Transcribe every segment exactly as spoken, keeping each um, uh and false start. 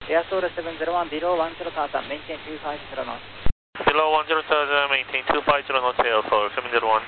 Air Solar seven zero one below one zero thousand, maintain two five zero knots. Below one zero thousand, maintain two five zero knots, Air Solar seven zero one.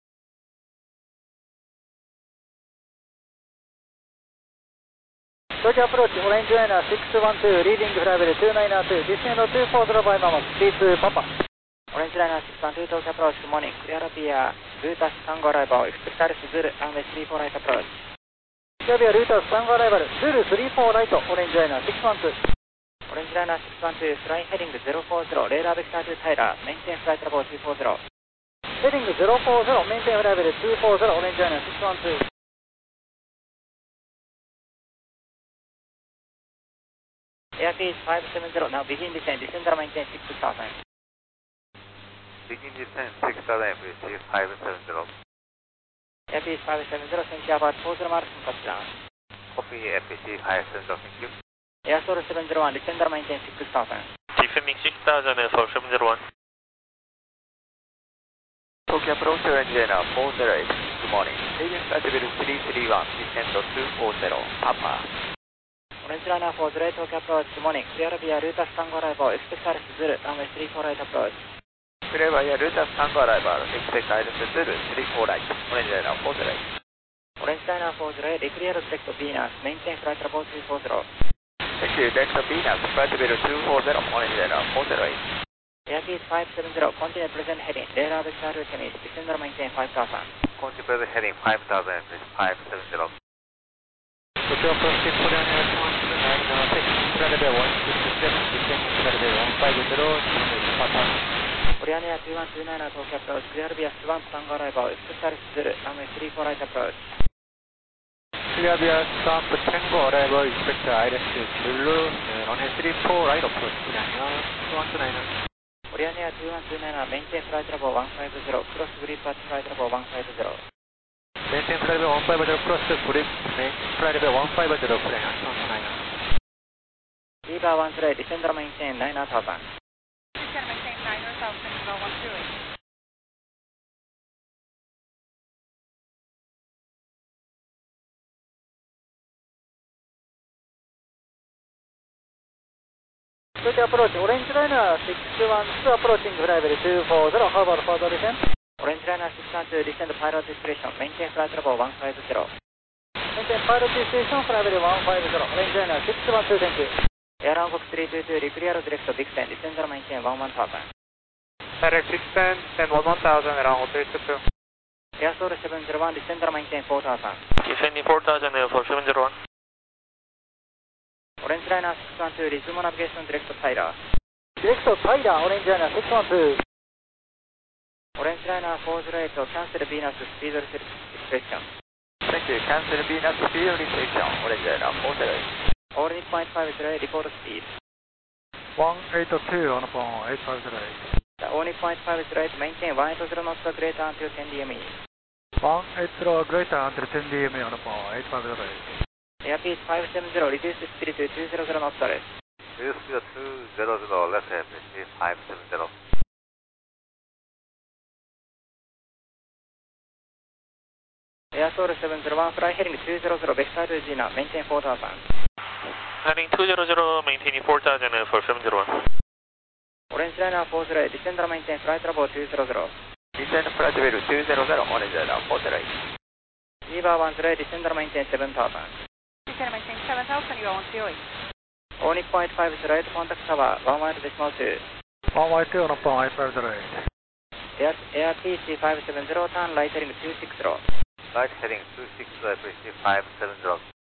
Tokyo approach, orange liner six one two, leading flight level two nine two, descend two four zero by Mama, three two Papa. Orange liner six one two, Tokyo approach, good morning, clear up here, Rutas Tango arrival, expect Alice Zulu, runway three four right approach. Clear here, Rutas Tango arrival, Zulu three four right, orange liner six one two. Orange liner six one two, flying heading zero four zero, radar vector to Tyler, maintain flight level two four zero. Heading zero four zero, maintain flight level two four zero, orange liner six one two. Airspeed five seven zero, now begin descent, descender maintain six thousand. Begin descent six thousand, please, five seven zero. Airspeed five seven zero, thank you about four zero miles from touchdown. Copy, F P C five seven zero, thank you. Air Solar seven zero one, descender maintain six thousand. Descending six thousand, Air Solar seven zero one. Tokyo approach, orange liner four zero eight, good morning. Leading flight level three three one, descend two four zero, Papa. Orange liner four zero eight, Tokyo approach, good morning. Clear via Rutas Tango arrival, expect Alice Zulu, runway three four right approach. Clear via Rutas Tango arrival, expect Alice Zulu, three four right, orange liner four zero eight. Orange liner four zero eight, declare direct to Venus, maintain flight level two four zero. Thank you, direct to Venus, flight level two four zero, orange liner four zero eight. Airspeed five seven zero, continue present heading, radar vector to Temis, descender maintain five thousand. Continue present heading five thousand, please, five seven zero. Tokyo approach, Korean Air two one two nine six, flight level one six seven, descending flight level one five zero, Papa. Korean Air two one two nine, Tokyo approach, clear via Swan Tango arrival, expect Alice Zulu, runway three four right approach. Clear via Swan Tango arrival, expect Alice Zulu, runway three four right approach, Korean Air two one two nine. Korean Air two one two nine, maintain flight level one five zero, cross grid path flight level one five zero. Maintain flight level one five zero, cross the grid, flight level one five zero, Korean Air two one two nine. Eva one zero eight, descender maintain nine thousand. Descender maintain nine thousand, Eva one zero eight. Tokyo approach, orange liner six one two, approaching flight level two four zero, how about further descent? Orange liner six one two, descend pilot discretion, maintain flight level one five zero. Maintain pilot discretion, flight level one five zero, orange liner six one two, thank you. Air Hancock three two two, reclear direct to Big Ten, descender maintain one one thousand. Direct six ten, send one one thousand, around three two two. Air Solar seven zero one, descender maintain four thousand. Descending four thousand, Air Solar seven zero one. Orange liner six one two, resume navigation direct to Tyler. Direct to Tyler, orange liner six one two. Orange liner four zero eight, cancel Venus speed restriction. Thank you, cancel Venus speed restriction, orange liner four zero eight. All eight point five zero eight, report speed. one eight two on upon eight five zero eight. All eight point five zero eight, maintain one eight zero knots greater until ten D M E. one eight zero greater until ten D M E on upon eight five zero eight. Airspeed five seven zero, reduce speed to two hundred knots less. Reduce speed to two hundred, less F P C five seven zero. Air Solar seven zero one, fly heading two hundred, vector to Gina, maintain four thousand. Heading two hundred, maintaining four thousand, Air Solar seven zero one. Orange liner four zero eight, descender maintain flight level two hundred. Descend flight level two hundred, orange liner four zero eight. Eva one zero eight, descender maintain seven thousand. Descender maintain seven thousand, Eva one zero eight. All eight point five zero eight, contact tower one one decimal two. one one two on upon eight five zero eight. Air, Air P C five seven zero, turn light heading two six zero. Light heading two six zero, five seven zero.